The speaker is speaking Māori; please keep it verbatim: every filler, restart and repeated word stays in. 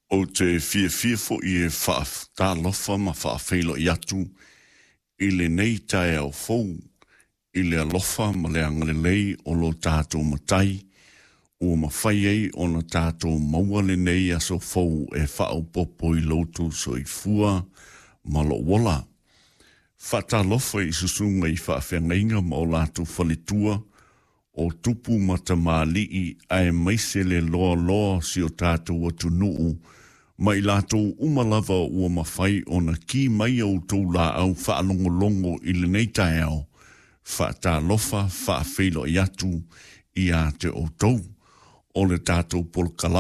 O te fia fia fo i e wha tā lofa ma wha whailo i atu i le nei tae au fou i le alofa ma le angalelei o lo tātou matai o ma whai ei o na tātou maua le nei aso fou e wha au popo i lotu so i fua ma lo wola. Wha tā lofa i susunga i wha whengainga ma o lātou whalitua o tupu mata maali i ai maise le loa loa si o tātou atu nuu mai lātou umalava ua mawhai o na ki mai au tau la au whaalongolongo i le nei tae au wha tā lofa wha whilo i atu i a te o tau o le tātou polkala